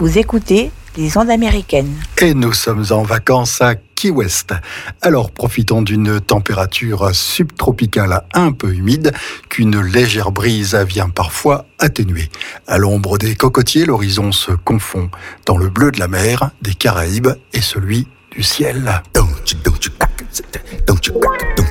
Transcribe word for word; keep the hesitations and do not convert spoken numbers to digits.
Vous écoutez les ondes américaines. Et nous sommes en vacances à Key West. Alors profitons d'une température subtropicale un peu humide qu'une légère brise vient parfois atténuer. À l'ombre des cocotiers, l'horizon se confond dans le bleu de la mer, des Caraïbes et celui du ciel. Don't you, don't you, don't you,